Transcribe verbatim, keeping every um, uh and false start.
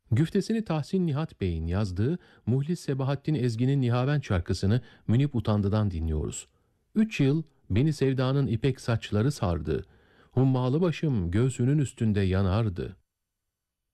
Güftesini Tahsin Nihat Bey'in yazdığı Muhlis Sebahattin Ezgi'nin Nihavent şarkısını Münip Utandı'dan dinliyoruz. Üç yıl beni sevdanın ipek saçları sardı. Hummalı başım göğsünün üstünde yanardı.